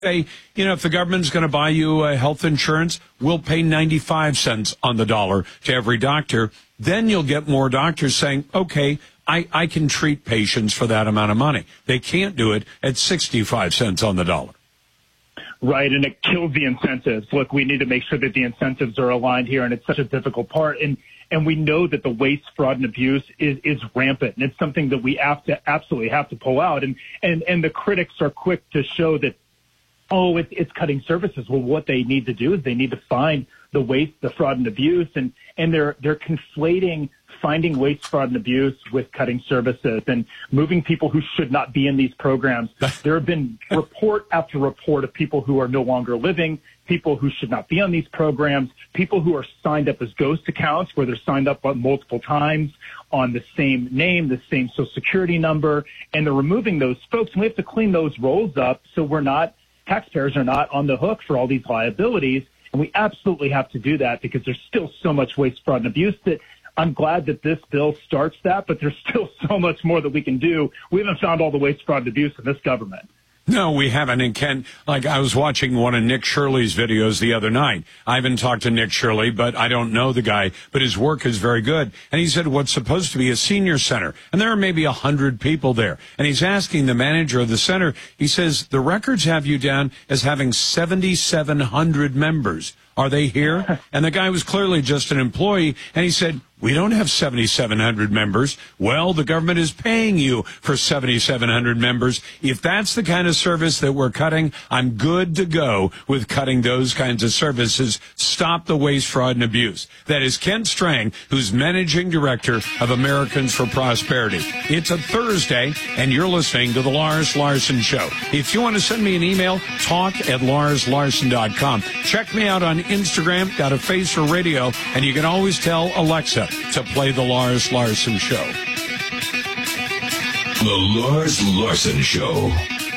say, if the government's going to buy you health insurance, we'll pay 95 cents on the dollar to every doctor. Then you'll get more doctors saying, okay, I can treat patients for that amount of money. They can't do it at 65 cents on the dollar. Right, and it kills the incentives. Look, we need to make sure that the incentives are aligned here, and it's such a difficult part. And we know that the waste, fraud, and abuse is rampant, and it's something that we absolutely have to pull out. And the critics are quick to show that, it's cutting services. Well, what they need to do is they need to find the waste, the fraud, and abuse, and they're conflating finding waste, fraud, and abuse with cutting services and moving people who should not be in these programs. There have been report after report of people who are no longer living, people who should not be on these programs, people who are signed up as ghost accounts where they're signed up multiple times on the same name, the same Social Security number, and they're removing those folks. And we have to clean those rolls up so taxpayers are not on the hook for all these liabilities. And we absolutely have to do that because there's still so much waste, fraud, and abuse that I'm glad that this bill starts that, but there's still so much more that we can do. We haven't found all the waste, fraud, and abuse in this government. No, we haven't. And Ken, I was watching one of Nick Shirley's videos the other night. I haven't talked to Nick Shirley, but I don't know the guy, but his work is very good. And he said what's supposed to be a senior center, and there are maybe 100 people there. And he's asking the manager of the center, he says, the records have you down as having 7,700 members. Are they here? And the guy was clearly just an employee, and he said, we don't have 7,700 members. Well, the government is paying you for 7,700 members. If that's the kind of service that we're cutting, I'm good to go with cutting those kinds of services. Stop the waste, fraud, and abuse. That is Kent Strang, who's managing director of Americans for Prosperity. It's a Thursday, and you're listening to The Lars Larson Show. If you want to send me an email, talk@larslarson.com. Check me out on Instagram, got a face for radio, and you can always tell Alexa to play The Lars Larson Show. The Lars Larson Show.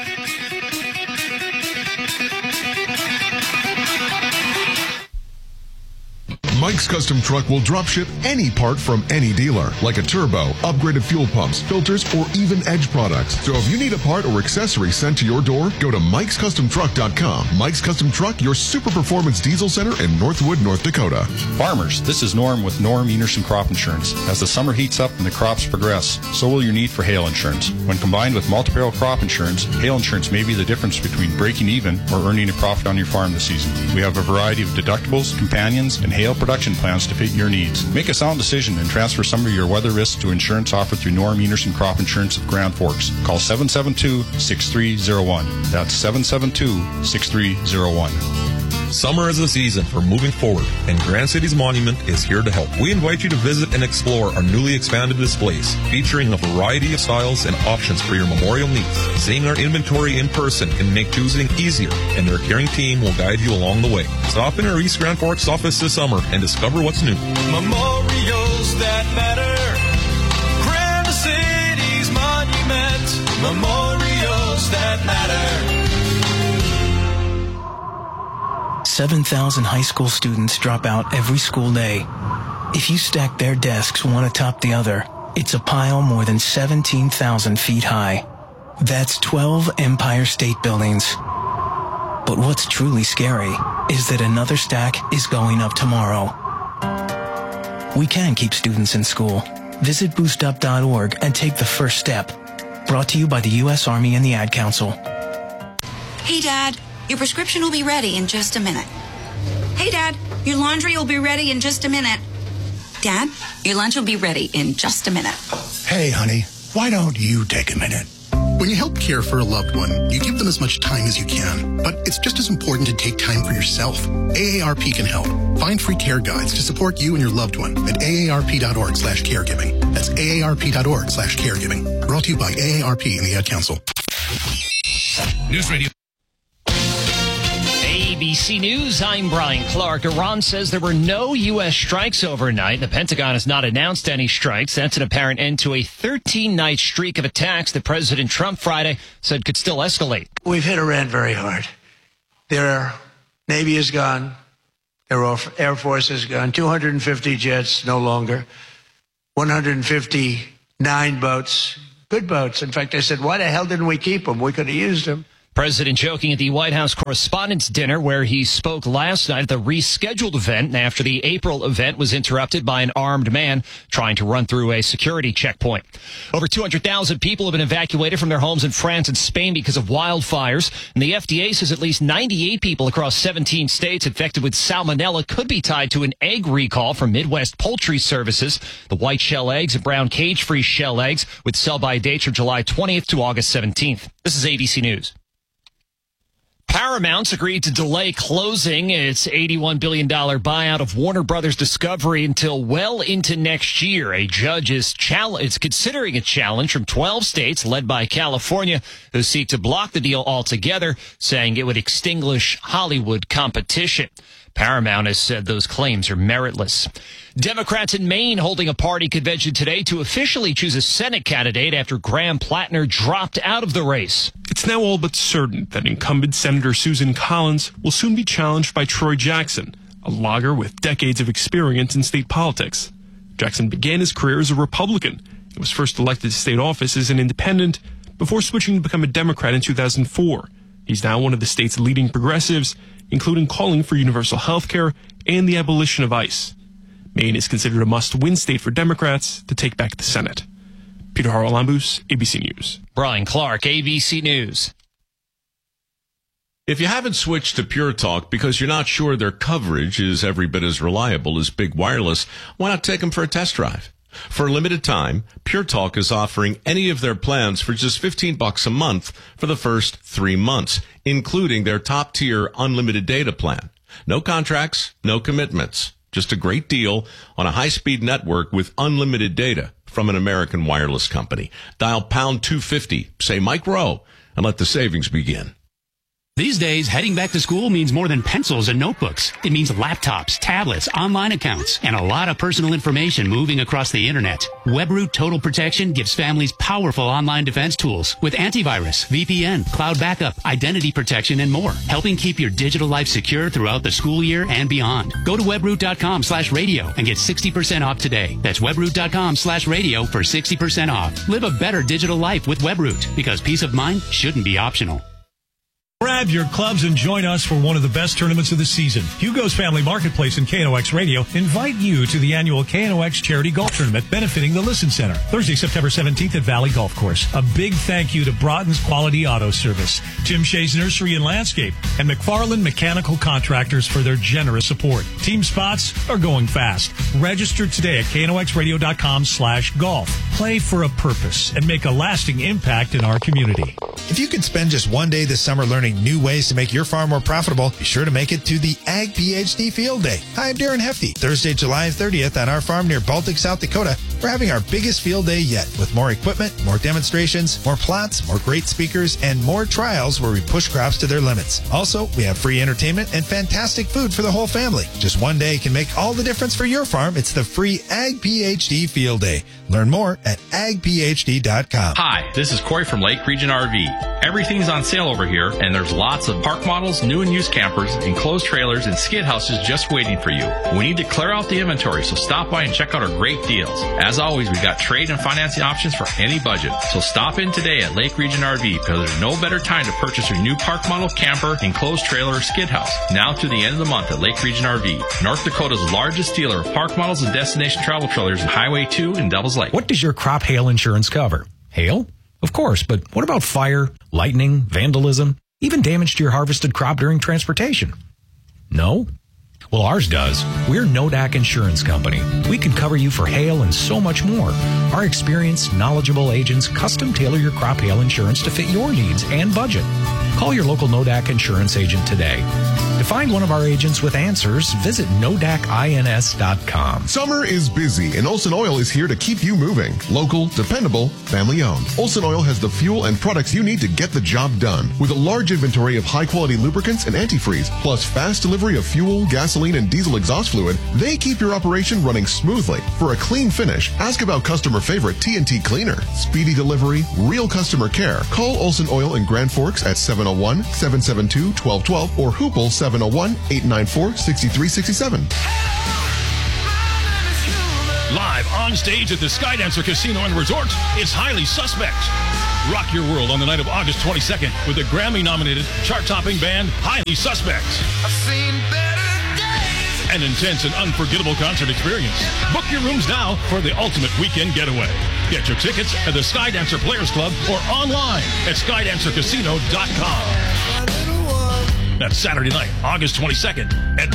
Mike's Custom Truck will drop ship any part from any dealer, like a turbo, upgraded fuel pumps, filters, or even Edge products. So if you need a part or accessory sent to your door, go to mikescustomtruck.com. Mike's Custom Truck, your super performance diesel center in Northwood, North Dakota. Farmers, this is Norm with Norm Enerson Crop Insurance. As the summer heats up and the crops progress, so will your need for hail insurance. When combined with multi-peril crop insurance, hail insurance may be the difference between breaking even or earning a profit on your farm this season. We have a variety of deductibles, companions, and hail production plans to fit your needs. Make a sound decision and transfer some of your weather risks to insurance offered through Norm Enerson Crop Insurance of Grand Forks. Call 772-6301. That's 772-6301. Summer is the season for moving forward, and Grand Cities Monument is here to help. We invite you to visit and explore our newly expanded displays, featuring a variety of styles and options for your memorial needs. Seeing our inventory in person can make choosing easier, and their caring team will guide you along the way. Stop in our East Grand Forks office this summer and discover what's new. Memorials that matter. Grand Cities Monument. Memorials that matter. 7,000 high school students drop out every school day. If you stack their desks one atop the other, it's a pile more than 17,000 feet high. That's 12 Empire State Buildings. But what's truly scary is that another stack is going up tomorrow. We can keep students in school. Visit boostup.org and take the first step. Brought to you by the U.S. Army and the Ad Council. Hey, Dad. Your prescription will be ready in just a minute. Hey, Dad, your laundry will be ready in just a minute. Dad, your lunch will be ready in just a minute. Hey, honey, why don't you take a minute? When you help care for a loved one, you give them as much time as you can. But it's just as important to take time for yourself. AARP can help. Find free care guides to support you and your loved one at aarp.org/caregiving. That's aarp.org/caregiving. Brought to you by AARP and the Ad Council. News Radio. ABC News, I'm Brian Clark. Iran says there were no U.S. strikes overnight. The Pentagon has not announced any strikes. That's an apparent end to a 13-night streak of attacks that President Trump Friday said could still escalate. We've hit Iran very hard. Their Navy is gone. Their Air Force is gone. 250 jets, no longer. 159 boats. Good boats. In fact, I said, why the hell didn't we keep them? We could have used them. President joking at the White House Correspondents' Dinner, where he spoke last night at the rescheduled event after the April event was interrupted by an armed man trying to run through a security checkpoint. Over 200,000 people have been evacuated from their homes in France and Spain because of wildfires, and the FDA says at least 98 people across 17 states infected with salmonella could be tied to an egg recall from Midwest Poultry Services. The white shell eggs and brown cage-free shell eggs with sell-by dates from July 20th to August 17th. This is ABC News. Paramount's agreed to delay closing its $81 billion buyout of Warner Brothers Discovery until well into next year. A judge is considering a challenge from 12 states led by California who seek to block the deal altogether, saying it would extinguish Hollywood competition. Paramount has said those claims are meritless. Democrats in Maine holding a party convention today to officially choose a Senate candidate after Graham Plattner dropped out of the race. It's now all but certain that incumbent Senator Susan Collins will soon be challenged by Troy Jackson, a logger with decades of experience in state politics. Jackson began his career as a Republican and was first elected to state office as an independent before switching to become a Democrat in 2004. He's now one of the state's leading progressives, including calling for universal health care and the abolition of ICE. Maine is considered a must-win state for Democrats to take back the Senate. Peter Haralambous, ABC News. Brian Clark, ABC News. If you haven't switched to Pure Talk because you're not sure their coverage is every bit as reliable as Big Wireless, why not take them for a test drive? For a limited time, Pure Talk is offering any of their plans for just $15 a month for the first 3 months, including their top-tier unlimited data plan. No contracts, no commitments. Just a great deal on a high-speed network with unlimited data from an American wireless company. Dial pound 250, say Mike Rowe, and let the savings begin. These days, heading back to school means more than pencils and notebooks. It means laptops, tablets, online accounts, and a lot of personal information moving across the internet. WebRoot Total Protection gives families powerful online defense tools with antivirus, VPN, cloud backup, identity protection, and more, helping keep your digital life secure throughout the school year and beyond. Go to webroot.com/radio and get 60% off today. That's webroot.com/radio for 60% off. Live a better digital life with WebRoot, because peace of mind shouldn't be optional. Grab your clubs and join us for one of the best tournaments of the season. Hugo's Family Marketplace and KNOX Radio invite you to the annual KNOX Charity Golf Tournament benefiting the Listen Center. Thursday, September 17th at Valley Golf Course. A big thank you to Broughton's Quality Auto Service, Jim Shea's Nursery and Landscape, and McFarland Mechanical Contractors for their generous support. Team spots are going fast. Register today at knoxradio.com/golf. Play for a purpose and make a lasting impact in our community. If you could spend just one day this summer learning new ways to make your farm more profitable, be sure to make it to the Ag PhD Field Day. Hi, I'm Darren Hefty. Thursday, July 30th on our farm near Baltic, South Dakota, we're having our biggest field day yet with more equipment, more demonstrations, more plots, more great speakers, and more trials where we push crops to their limits. Also, we have free entertainment and fantastic food for the whole family. Just one day can make all the difference for your farm. It's the free Ag PhD Field Day. Learn more at agphd.com. Hi, this is Corey from Lake Region RV. Everything's on sale over here, and there's lots of park models, new and used campers, enclosed trailers, and skid houses just waiting for you. We need to clear out the inventory, so stop by and check out our great deals. As always, we've got trade and financing options for any budget. So stop in today at Lake Region RV, because there's no better time to purchase your new park model, camper, enclosed trailer, or skid house. Now to the end of the month at Lake Region RV, North Dakota's largest dealer of park models and destination travel trailers in Highway 2 in Devils Lake. What does your crop hail insurance cover? Hail? Of course, but what about fire, lightning, vandalism, even damage to your harvested crop during transportation? No? Well, ours does. We're Nodak Insurance Company. We can cover you for hail and so much more. Our experienced, knowledgeable agents custom tailor your crop hail insurance to fit your needs and budget. Call your local Nodak Insurance agent today. To find one of our agents with answers, visit NodakINS.com. Summer is busy, and Olson Oil is here to keep you moving. Local, dependable, family-owned. Olson Oil has the fuel and products you need to get the job done. With a large inventory of high-quality lubricants and antifreeze, plus fast delivery of fuel, gasoline, and diesel exhaust fluid, they keep your operation running smoothly. For a clean finish, ask about customer favorite TNT Cleaner. Speedy delivery, real customer care. Call Olson Oil in Grand Forks at 701-772-1212 or Hoople 701-894-6367. Live on stage at the Skydancer Casino and Resort, it's Highly Suspect. Rock your world on the night of August 22nd with the Grammy-nominated, chart-topping band Highly Suspects. I've seen better days. An intense and unforgettable concert experience. Book your rooms now for the ultimate weekend getaway. Get your tickets at the Skydancer Players Club or online at SkydancerCasino.com. That's Saturday night, August 22nd at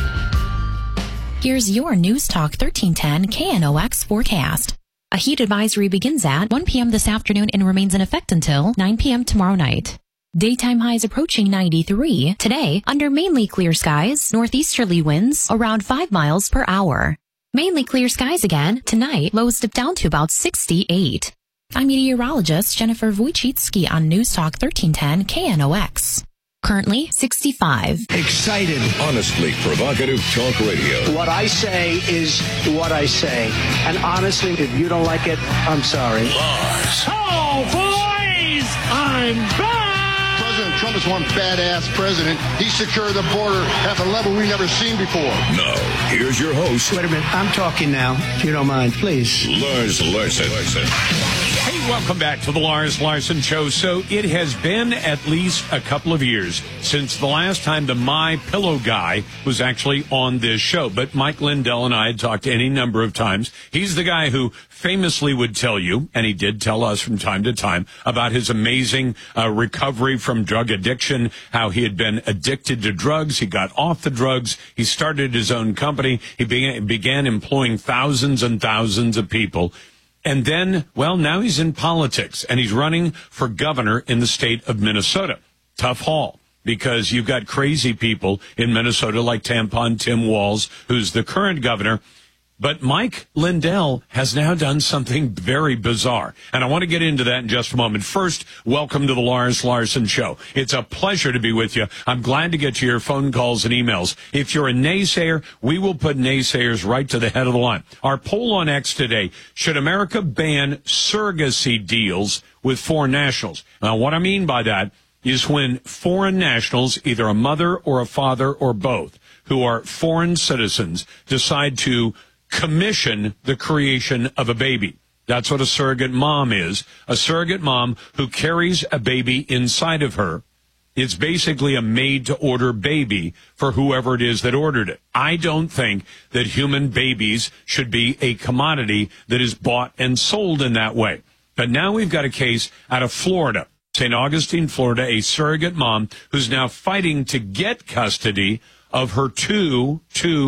9. Here's your News Talk 1310 KNOX forecast. A heat advisory begins at 1 p.m. this afternoon and remains in effect until 9 p.m. tomorrow night. Daytime highs approaching 93. Today, under mainly clear skies, northeasterly winds around 5 miles per hour. Mainly clear skies again. Tonight, lows dip down to about 68. I'm meteorologist Jennifer Wojcicki on News Talk 1310 KNOX. Currently 65. Excited. Honestly provocative talk radio. What I say is what I say. And honestly, if you don't like it, I'm sorry. Lars. Oh, boys! I'm back! President Trump is one badass president. He secured the border at a level we've never seen before. Now, here's your host. Wait a minute. I'm talking now, if you don't mind, please. Lars Larson. Hey, welcome back to the Lars Larson Show. So it has been at least a couple of years since the last time the My Pillow guy was actually on this show. But Mike Lindell and I had talked any number of times. He's the guy who famously would tell you, and he did tell us from time to time, about his amazing recovery from drug addiction, how he had been addicted to drugs. He got off the drugs. He started his own company. He began employing thousands and thousands of people. And then, well, now he's in politics, and he's running for governor in the state of Minnesota. Tough haul, because you've got crazy people in Minnesota like Tampon Tim Walz, who's the current governor. But Mike Lindell has now done something very bizarre, and I want to get into that in just a moment. First, welcome to the Lars Larson Show. It's a pleasure to be with you. I'm glad to get to your phone calls and emails. If you're a naysayer, we will put naysayers right to the head of the line. Our poll on X today, should America ban surrogacy deals with foreign nationals? Now, what I mean by that is when foreign nationals, either a mother or a father or both, who are foreign citizens, decide to commission the creation of a baby. That's what a surrogate mom is. A surrogate mom who carries a baby inside of her. It's basically a made-to-order baby for whoever it is that ordered it. I don't think that human babies should be a commodity that is bought and sold in that way. But now we've got a case out of Florida, St. Augustine, Florida, a surrogate mom who's now fighting to get custody of her two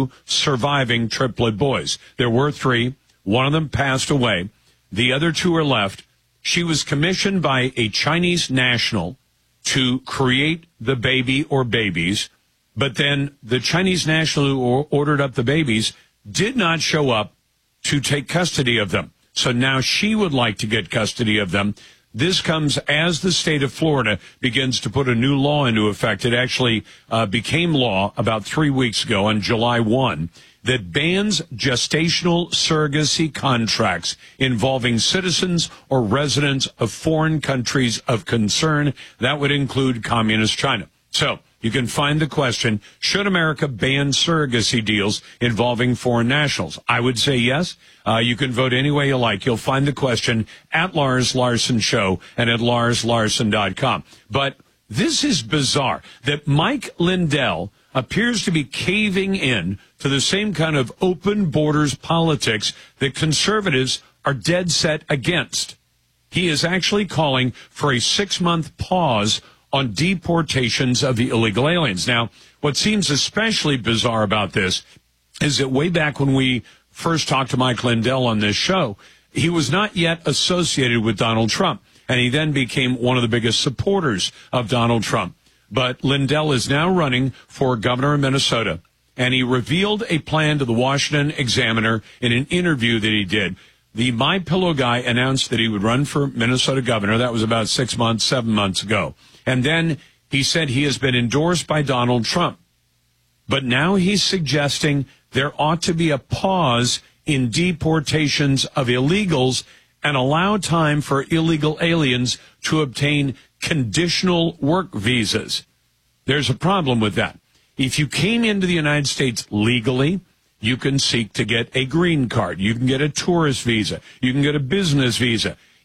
surviving triplet boys. There were 3. One of them passed away. The other 2 are left. She was commissioned by a Chinese national to create the baby or babies, but then the Chinese national who ordered up the babies did not show up to take custody of them. So now she would like to get custody of them. This comes as the state of Florida begins to put a new law into effect. It actually became law about 3 weeks ago on July 1 that bans gestational surrogacy contracts involving citizens or residents of foreign countries of concern. That would include communist China. So you can find the question, should America ban surrogacy deals involving foreign nationals? I would say yes. You can vote any way you like. You'll find the question at Lars Larson Show and at LarsLarson.com. But this is bizarre that Mike Lindell appears to be caving in to the same kind of open borders politics that conservatives are dead set against. He is actually calling for a 6-month pause on deportations of the illegal aliens. Now, what seems especially bizarre about this is that way back when we first talked to Mike Lindell on this show, he was not yet associated with Donald Trump, and he then became one of the biggest supporters of Donald Trump. But Lindell is now running for governor of Minnesota, and he revealed a plan to the Washington Examiner in an interview that he did. The My Pillow guy announced that he would run for Minnesota governor. That was about 7 months ago. And then he said he has been endorsed by Donald Trump. But now he's suggesting there ought to be a pause in deportations of illegals and allow time for illegal aliens to obtain conditional work visas. There's a problem with that. If you came into the United States legally, you can seek to get a green card. You can get a tourist visa. You can get a business visa.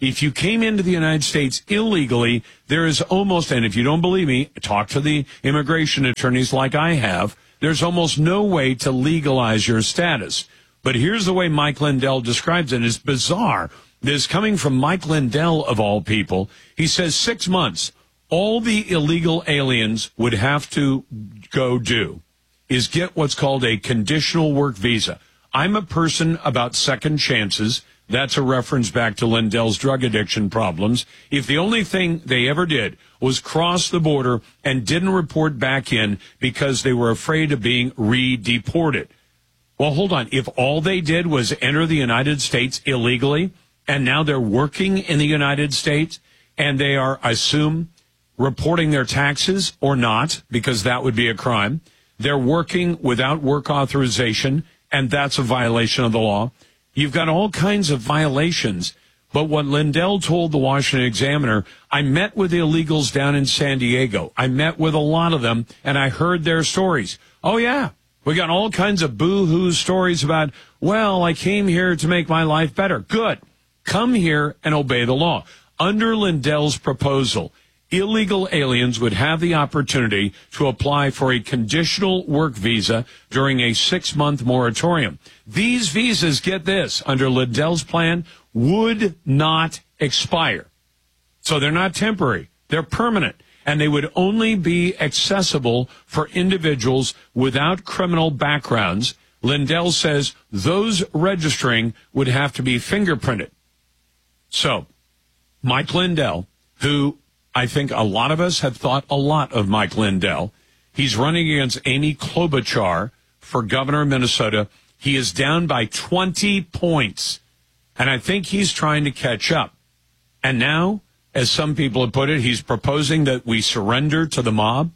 If you came into the United States illegally, there is almost, and if you don't believe me, talk to the immigration attorneys like I have, there's almost no way to legalize your status. But here's the way Mike Lindell describes it. It's bizarre. This is coming from Mike Lindell, of all people. He says 6 months, all the illegal aliens would have to go do is get what's called a conditional work visa. I'm a person about second chances. That's a reference back to Lindell's drug addiction problems. If the only thing they ever did was cross the border and didn't report back in because they were afraid of being re-deported. Well, hold on. If all they did was enter the United States illegally, and now they're working in the United States, and they are, I assume, reporting their taxes or not, because that would be a crime. They're working without work authorization, and that's a violation of the law. You've got all kinds of violations. But what Lindell told the Washington Examiner, I met with illegals down in San Diego. I met with a lot of them, and I heard their stories. Oh, yeah. We got all kinds of boo-hoo stories about, well, I came here to make my life better. Good. Come here and obey the law. Under Lindell's proposal, illegal aliens would have the opportunity to apply for a conditional work visa during a 6-month moratorium. These visas, get this, under Lindell's plan, would not expire. So they're not temporary. They're permanent. And they would only be accessible for individuals without criminal backgrounds. Lindell says those registering would have to be fingerprinted. So, Mike Lindell, who I think a lot of us have thought a lot of Mike Lindell, he's running against Amy Klobuchar for governor of Minnesota. He is down by 20 points, and I think he's trying to catch up. And now, as some people have put it, he's proposing that we surrender to the mob.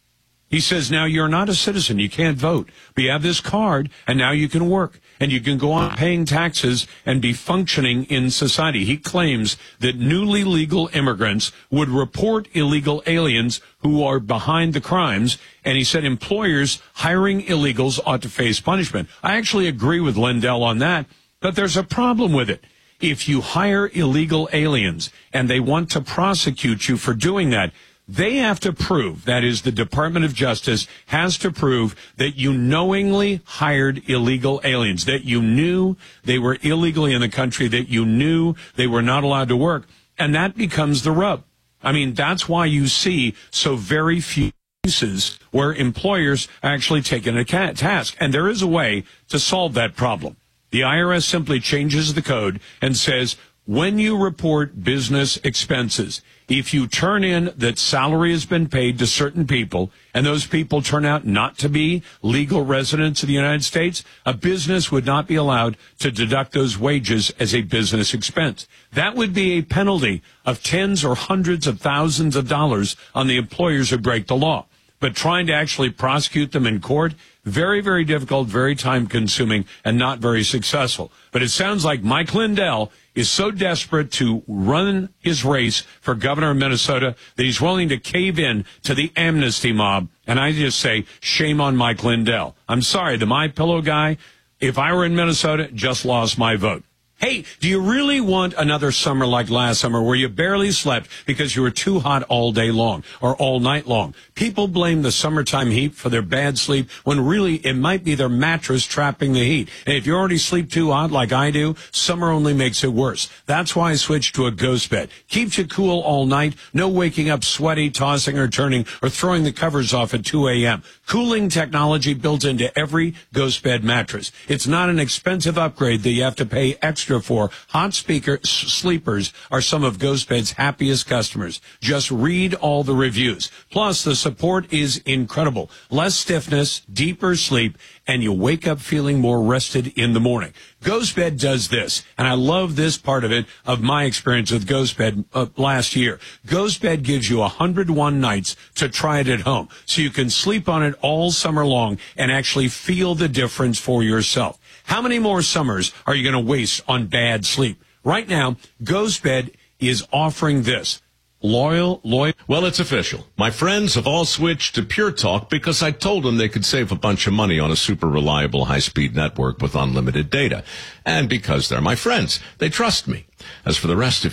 He says, now you're not a citizen. You can't vote. But you have this card, and now you can work. And you can go on paying taxes and be functioning in society. He claims that newly legal immigrants would report illegal aliens who are behind the crimes. And he said employers hiring illegals ought to face punishment. I actually agree with Lindell on that, but there's a problem with it. If you hire illegal aliens and they want to prosecute you for doing that, they have to prove, that is, the Department of Justice has to prove that you knowingly hired illegal aliens, that you knew they were illegally in the country, that you knew they were not allowed to work. And that becomes the rub. I mean, that's why you see so very few cases where employers are actually taking a task. And there is a way to solve that problem. The IRS simply changes the code and says, when you report business expenses, if you turn in that salary has been paid to certain people and those people turn out not to be legal residents of the United States, a business would not be allowed to deduct those wages as a business expense. That would be a penalty of tens or hundreds of thousands of dollars on the employers who break the law. But trying to actually prosecute them in court, very, very difficult, very time-consuming, and not very successful. But it sounds like Mike Lindell is so desperate to run his race for governor of Minnesota that he's willing to cave in to the amnesty mob. And I just say, shame on Mike Lindell. I'm sorry, the MyPillow guy, if I were in Minnesota, just lost my vote. Hey, do you really want another summer like last summer where you barely slept because you were too hot all day long or all night long? People blame the summertime heat for their bad sleep when really it might be their mattress trapping the heat. And if you already sleep too hot like I do, summer only makes it worse. That's why I switched to a ghost bed. Keeps you cool all night. No waking up sweaty, tossing or turning, or throwing the covers off at 2 a.m. Cooling technology built into every ghost bed mattress. It's not an expensive upgrade that you have to pay extra for. Hot sleepers are some of GhostBed's happiest customers. Just read all the reviews. Plus, the support is incredible. Less stiffness, deeper sleep, and you wake up feeling more rested in the morning. GhostBed does this, and I love this part of it, of my experience with GhostBed last year. GhostBed gives you 101 nights to try it at home, so you can sleep on it all summer long and actually feel the difference for yourself. How many more summers are you going to waste on bad sleep? Right now, GhostBed is offering this. Well, it's official. My friends have all switched to Pure Talk because I told them they could save a bunch of money on a super reliable high-speed network with unlimited data. And because they're my friends, they trust me. As for the rest of you,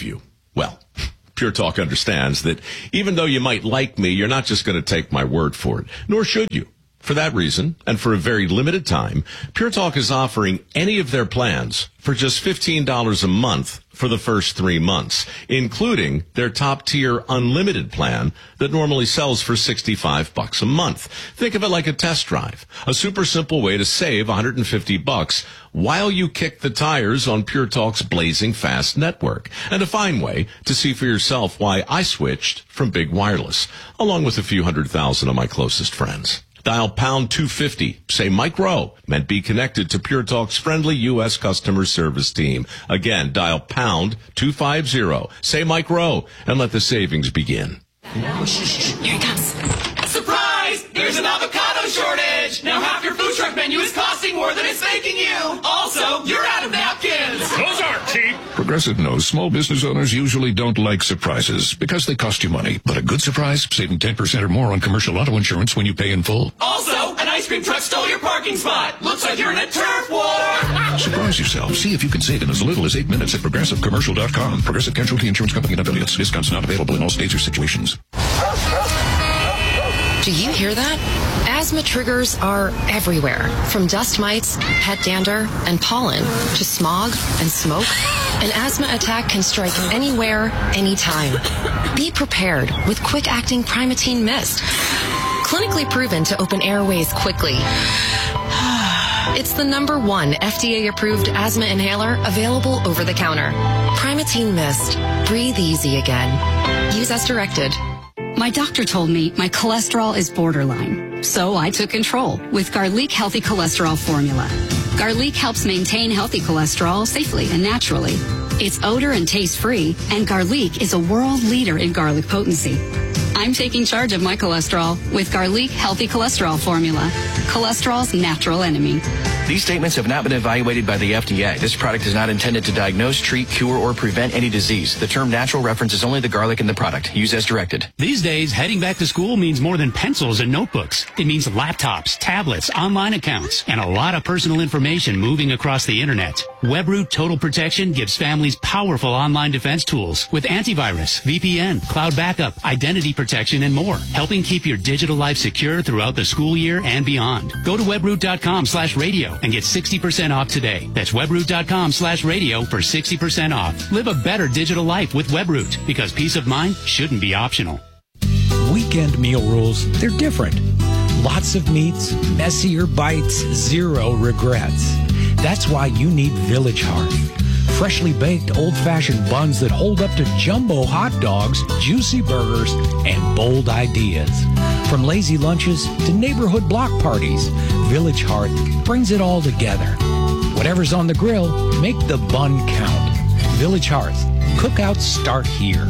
Well, Pure Talk understands that even though you might like me, you're not just going to take my word for it, nor should you. For that reason, and for a very limited time, Pure Talk is offering any of their plans for just $15 a month for the first 3 months, including their top-tier unlimited plan that normally sells for $65 a month. Think of it like a test drive, a super simple way to save $150 while you kick the tires on Pure Talk's blazing fast network, and a fine way to see for yourself why I switched from Big Wireless, along with a few 100,000 of my closest friends. Dial pound 250, say Mike Rowe, and be connected to Pure Talk's friendly U.S. customer service team. Again, dial pound 250, say Mike Rowe, and let the savings begin. Here it comes. Surprise! There's an avocado shortage! Now half your food truck menu is costing more than it's making you! Also, you're out of napkins! Those aren't cheap. Progressive knows small business owners usually don't like surprises because they cost you money. But a good surprise, saving 10% or more on commercial auto insurance when you pay in full. Also, an ice cream truck stole your parking spot! Looks like you're in a turf war! Surprise yourself. See if you can save in as little as 8 minutes at ProgressiveCommercial.com. Progressive Casualty Insurance Company and affiliates. Discounts not available in all states or situations. Do you hear that? Asthma triggers are everywhere, from dust mites, pet dander, and pollen, to smog and smoke. An asthma attack can strike anywhere, anytime. Be prepared with quick-acting Primatene Mist. Clinically proven to open airways quickly. It's the #1 FDA-approved asthma inhaler available over the counter. Primatene Mist. Breathe easy again. Use as directed. My doctor told me my cholesterol is borderline, so I took control with Garlic Healthy Cholesterol Formula. Garlic helps maintain healthy cholesterol safely and naturally. It's odor and taste-free, and Garlic is a world leader in garlic potency. I'm taking charge of my cholesterol with Garlic Healthy Cholesterol Formula, cholesterol's natural enemy. These statements have not been evaluated by the FDA. This product is not intended to diagnose, treat, cure, or prevent any disease. The term natural references only the garlic in the product. Use as directed. These days, heading back to school means more than pencils and notebooks. It means laptops, tablets, online accounts, and a lot of personal information moving across the internet. WebRoot Total Protection gives families powerful online defense tools with antivirus, VPN, cloud backup, identity protection, and more, helping keep your digital life secure throughout the school year and beyond. Go to webroot.com/radio and get 60% off today. That's webroot.com/radio for 60% off. Live a better digital life with WebRoot, because peace of mind shouldn't be optional. Weekend meal rules, they're different. Lots of meats, messier bites, zero regrets. That's why you need Village Hearth. Freshly baked old-fashioned buns that hold up to jumbo hot dogs, juicy burgers, and bold ideas. From lazy lunches to neighborhood block parties, Village Hearth brings it all together. Whatever's on the grill, make the bun count. Village Hearth. Cookouts start here.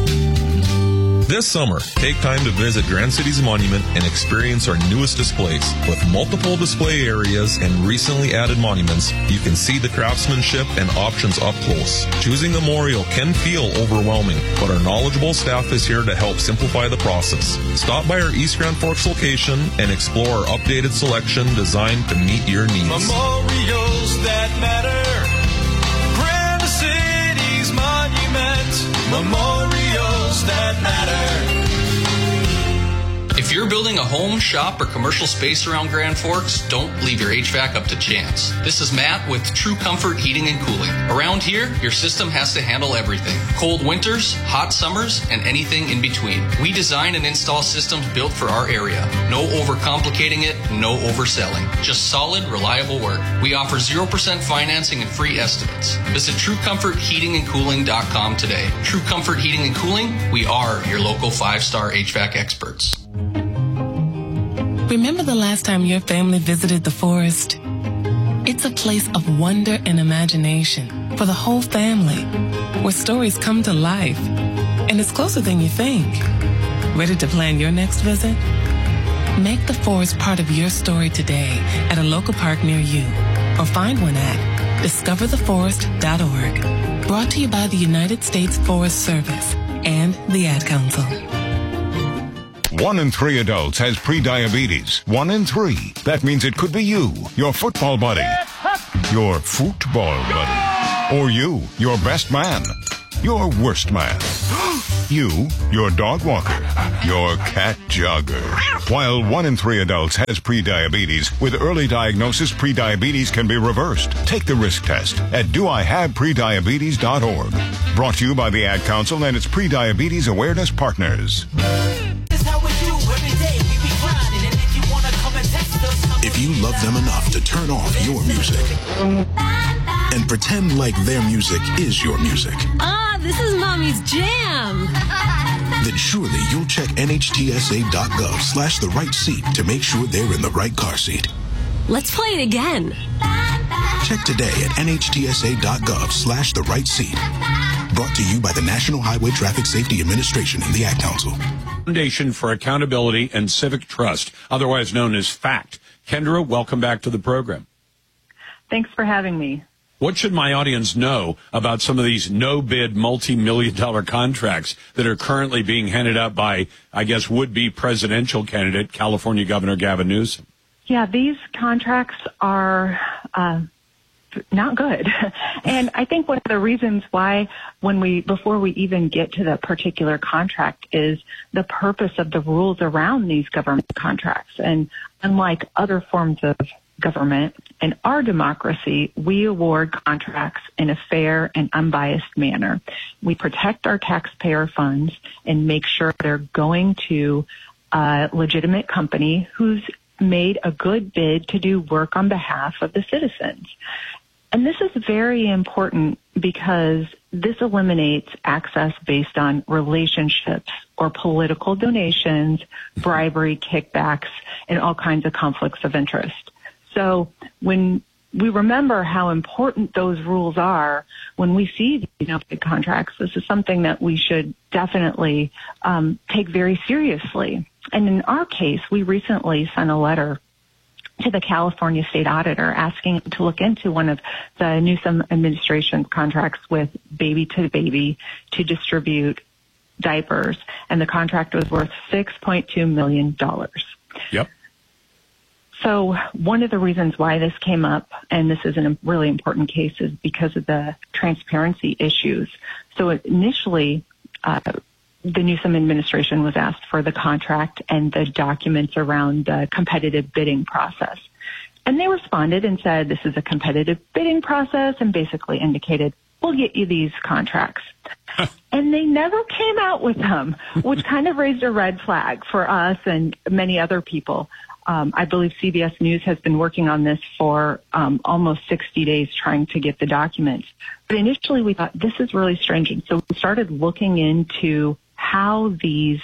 This summer, take time to visit Grand Cities Monument and experience our newest displays. With multiple display areas and recently added monuments, you can see the craftsmanship and options up close. Choosing a memorial can feel overwhelming, but our knowledgeable staff is here to help simplify the process. Stop by our East Grand Forks location and explore our updated selection designed to meet your needs. Memorials that matter. Grand Cities Monument. Memorials that matter. If you're building a home, shop, or commercial space around Grand Forks, don't leave your HVAC up to chance. This is Matt with True Comfort Heating and Cooling. Around here, your system has to handle everything. Cold winters, hot summers, and anything in between. We design and install systems built for our area. No overcomplicating it, no overselling. Just solid, reliable work. We offer 0% financing and free estimates. Visit TrueComfortHeatingandCooling.com today. True Comfort Heating and Cooling, we are your local 5-star HVAC experts. Remember the last time your family visited the forest? It's a place of wonder and imagination for the whole family, where stories come to life, and it's closer than you think. Ready to plan your next visit? Make the forest part of your story today at a local park near you, or find one at discovertheforest.org. Brought to you by the United States Forest Service and the Ad Council. 1 in 3 adults has prediabetes. 1 in 3. That means it could be you, your football buddy, your football buddy, or you, your best man. your worst man. You, your dog walker, your cat jogger. While 1 in 3 adults has prediabetes, with early diagnosis, prediabetes can be reversed. Take the risk test at doihaveprediabetes.org. Brought to you by the Ad Council and its prediabetes awareness partners. If you love them enough to turn off your music and pretend like their music is your music, this is Mommy's jam. then surely you'll check nhtsa.gov/the right seat to make sure they're in the right car seat. Let's play it again. Check today at nhtsa.gov/the right seat. Brought to you by the National Highway Traffic Safety Administration and the Ad Council. Foundation for Accountability and Civic Trust, otherwise known as FACT. Kendra, welcome back to the program. Thanks for having me. What should my audience know about some of these no-bid multi-million-dollar contracts that are currently being handed up by, I guess, would-be presidential candidate California Governor Gavin Newsom? Yeah, these contracts are not good. And I think one of the reasons why before we even get to the particular contract is the purpose of the rules around these government contracts. And unlike other forms of government, in our democracy, we award contracts in a fair and unbiased manner. We protect our taxpayer funds and make sure they're going to a legitimate company who's made a good bid to do work on behalf of the citizens. And this is very important because this eliminates access based on relationships or political donations, bribery, kickbacks, and all kinds of conflicts of interest. So when we remember how important those rules are when we see big contracts, this is something that we should definitely take very seriously. And in our case, we recently sent a letter to the California State Auditor asking to look into one of the Newsom administration's contracts with Baby to Baby to distribute diapers, and the contract was worth $6.2 million. Yep. So one of the reasons why this came up, and this is a really important case, is because of the transparency issues. So initially, the Newsom administration was asked for the contract and the documents around the competitive bidding process. And they responded and said, this is a competitive bidding process, and basically indicated, we'll get you these contracts. And they never came out with them, which kind of raised a red flag for us and many other people. I believe CBS News has been working on this for almost 60 days trying to get the documents. But initially we thought, this is really strange. And so we started looking into how this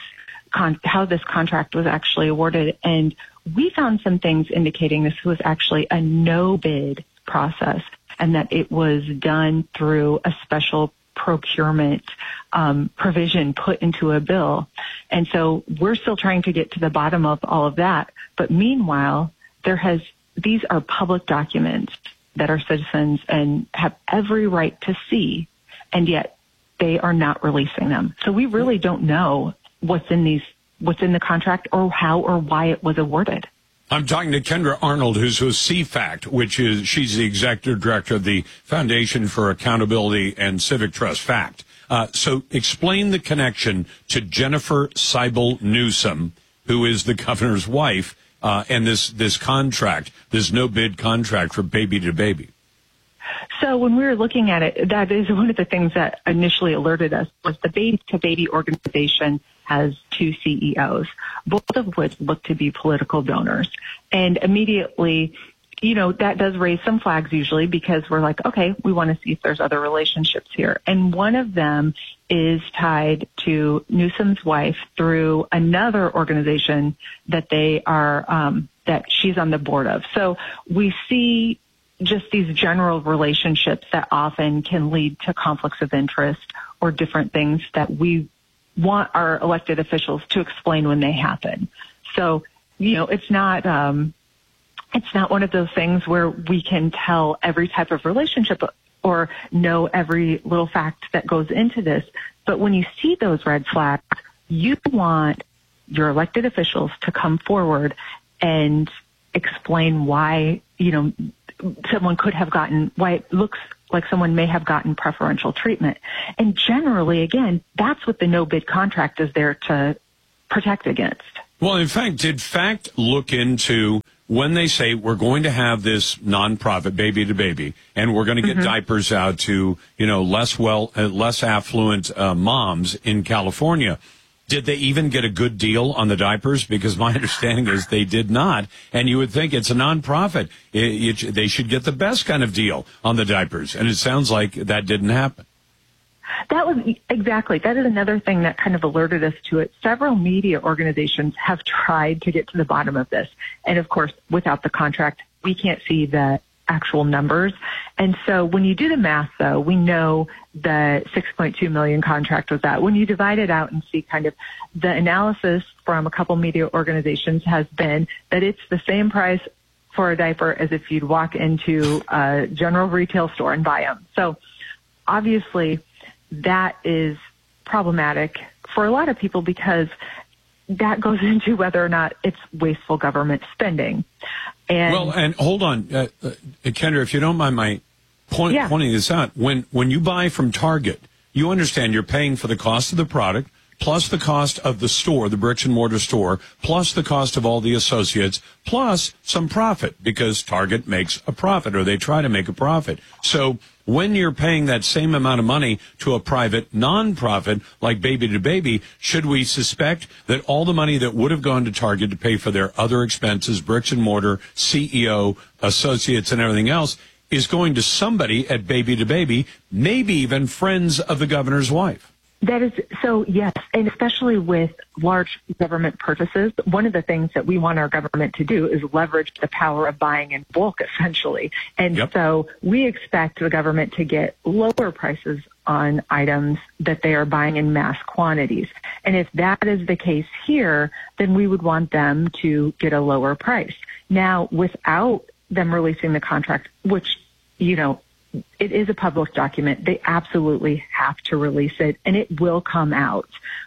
contract was actually awarded. And we found some things indicating this was actually a no-bid process and that it was done through a special procurement provision put into a bill. And so we're still trying to get to the bottom of all of that. But meanwhile, these are public documents that our citizens and have every right to see, and yet they are not releasing them. So we really don't know what's in the contract or how or why it was awarded. I'm talking to Kendra Arnold, who's with CFACT, she's the executive director of the Foundation for Accountability and Civic Trust, FACT. So explain the connection to Jennifer Seibel Newsom, who is the governor's wife, and this contract, this no-bid contract for Baby to Baby. So when we were looking at it, that is one of the things that initially alerted us was the Baby to Baby organization has two CEOs, both of which look to be political donors. And immediately, that does raise some flags usually because we're like, okay, we want to see if there's other relationships here. And one of them is tied to Newsom's wife through another organization that they are, that she's on the board of. So we see just these general relationships that often can lead to conflicts of interest or different things that we want our elected officials to explain when they happen. So, it's not one of those things where we can tell every type of relationship or know every little fact that goes into this. But when you see those red flags, you want your elected officials to come forward and explain why, someone could have gotten, why it looks like someone may have gotten preferential treatment. And generally, again, that's what the no-bid contract is there to protect against. Well, in fact, did FACT look into when they say we're going to have this nonprofit Baby to Baby and we're going to get diapers out to, less affluent moms in California? Did they even get a good deal on the diapers? Because my understanding is they did not. And you would think it's a nonprofit. They should get the best kind of deal on the diapers. And it sounds like that didn't happen. That is another thing that kind of alerted us to it. Several media organizations have tried to get to the bottom of this. And of course, without the contract, we can't see the actual numbers. And so when you do the math, though, we know the 6.2 million contract was that. When you divide it out and see kind of the analysis from a couple media organizations has been that it's the same price for a diaper as if you'd walk into a general retail store and buy them. So obviously that is problematic for a lot of people because that goes into whether or not it's wasteful government spending. And hold on, Kendra, if you don't mind my pointing this out. When you buy from Target, you understand you're paying for the cost of the product, plus the cost of the store, the bricks and mortar store, plus the cost of all the associates, plus some profit, because Target makes a profit, or they try to make a profit. So when you're paying that same amount of money to a private nonprofit like Baby to Baby, should we suspect that all the money that would have gone to Target to pay for their other expenses, bricks and mortar, CEO, associates, and everything else, is going to somebody at Baby to Baby, maybe even friends of the governor's wife? That is so, yes, and especially with large government purchases, one of the things that we want our government to do is leverage the power of buying in bulk, essentially. And so we expect the government to get lower prices on items that they are buying in mass quantities. And if that is the case here, then we would want them to get a lower price. Now, without them releasing the contract, which, it is a public document. They absolutely have to release it, and it will come out.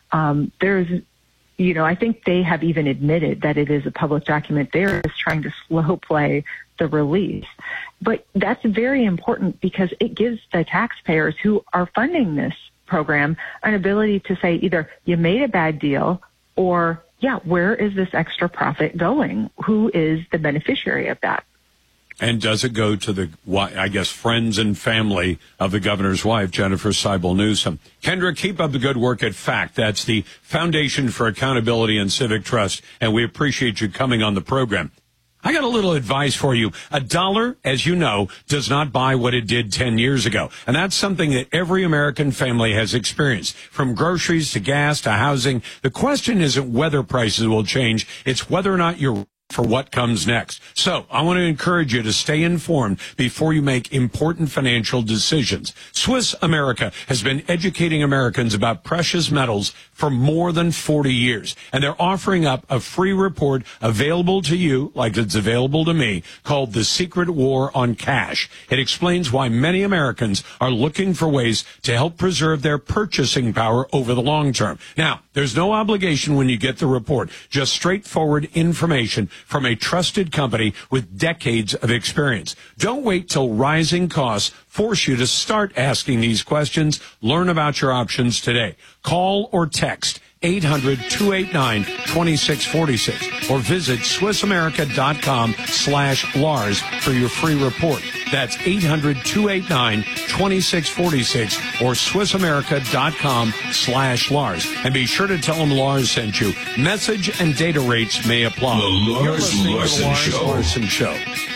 I think they have even admitted that it is a public document. They're just trying to slow play the release. But that's very important because it gives the taxpayers who are funding this program an ability to say either you made a bad deal or, where is this extra profit going? Who is the beneficiary of that? And does it go to the, friends and family of the governor's wife, Jennifer Seibel Newsom? Kendra, keep up the good work at FACT. That's the Foundation for Accountability and Civic Trust, and we appreciate you coming on the program. I got a little advice for you. $1, as you know, does not buy what it did 10 years ago. And that's something that every American family has experienced. From groceries to gas to housing, the question isn't whether prices will change, it's whether or not you're for what comes next. So I want to encourage you to stay informed before you make important financial decisions. Swiss America has been educating Americans about precious metals for more than 40 years. And they're offering up a free report available to you, like it's available to me, called The Secret War on Cash. It explains why many Americans are looking for ways to help preserve their purchasing power over the long term. Now, there's no obligation when you get the report, just straightforward information from a trusted company with decades of experience. Don't wait till rising costs force you to start asking these questions. Learn about your options today. Call or text 800-289-2646 or visit SwissAmerica.com/Lars for your free report. That's 800-289-2646 or SwissAmerica.com/Lars. And be sure to tell them Lars sent you. Message and data rates may apply. The Lars Larson Show.